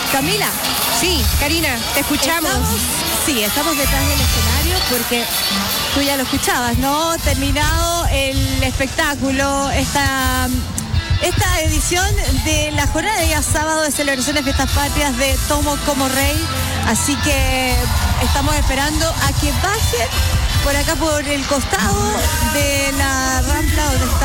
Camila. Sí, Karina, te escuchamos. Estamos detrás del escenario porque tú ya lo escuchabas, ¿no? Terminado el espectáculo, esta edición de la jornada de día sábado de celebración de fiestas patrias de Tomo como Rey. Así que estamos esperando a que bajen por acá por el costado de la rampla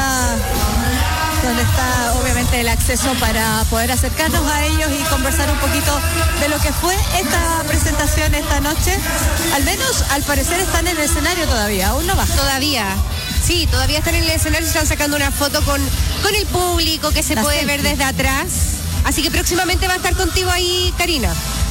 donde está obviamente el acceso para poder acercarnos a ellos y conversar un poquito de lo que fue esta presentación esta noche. Al menos, al parecer, están en el escenario todavía, aún no bajan. Todavía. Sí, todavía están en el escenario, están sacando una foto con el público que se puede ver desde atrás. Así que próximamente va a estar contigo ahí, Karina.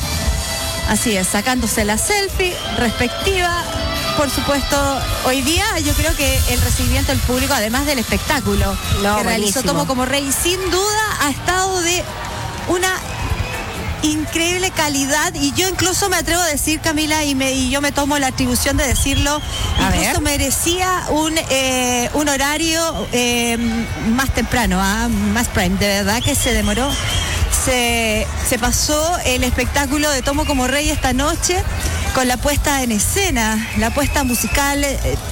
Así es, sacándose la selfie respectiva. Por supuesto, hoy día yo creo que el recibimiento del público, además del espectáculo que realizó Tomo como Rey, sin duda ha estado de una increíble calidad, y yo incluso me atrevo a decir, Camila, y yo me tomo la atribución de decirlo, incluso merecía un horario más temprano, más prime. De verdad que se demoró. Se pasó el espectáculo de Tomo como Rey esta noche con la puesta en escena, la puesta musical,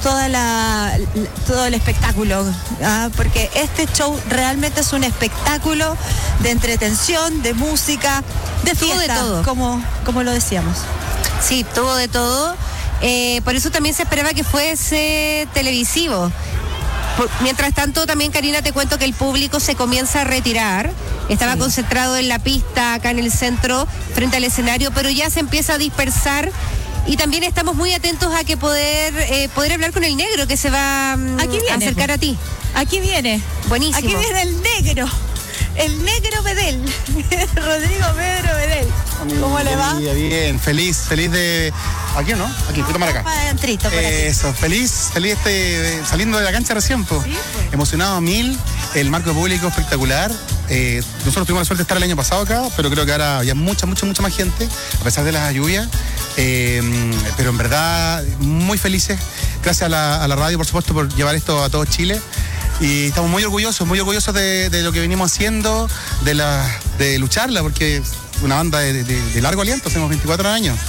todo el espectáculo, porque este show realmente es un espectáculo de entretención, de música, de fiesta, de todo. Como lo decíamos. Sí, tuvo de todo. Por eso también se esperaba que fuese televisivo. Mientras tanto, también, Karina, te cuento que el público se comienza a retirar. Estaba concentrado en la pista, acá en el centro, frente al escenario, pero ya se empieza a dispersar. Y también estamos muy atentos a que poder hablar con el negro, que se va a acercar a ti. Aquí viene. Buenísimo. Aquí viene el negro. El negro Medel. Rodrigo Pedro Medel. ¿Cómo le va? Bien, feliz de... ¿Aquí o no? Aquí, tomar acá. Eso, feliz saliendo de la cancha recién, pues. Sí, pues. Emocionado a 1000, el marco público espectacular. Nosotros tuvimos la suerte de estar el año pasado acá, pero creo que ahora había mucha más gente, a pesar de las lluvias. Pero en verdad, muy felices. Gracias a la radio, por supuesto, por llevar esto a todo Chile. Y estamos muy orgullosos de lo que venimos haciendo, de lucharla, porque una banda de largo aliento, hacemos 24 años.